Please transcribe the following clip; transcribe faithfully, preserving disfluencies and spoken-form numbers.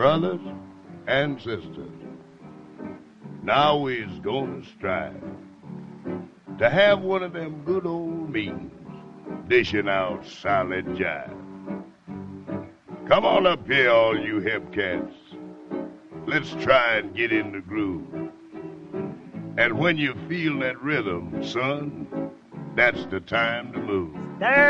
brothers and sisters, now we's gonna strive to have one of them good old meetings, dishing out solid jive. Come on up here, all you hip cats. Let's try and get in the groove. And when you feel that rhythm, son, that's the time to move. There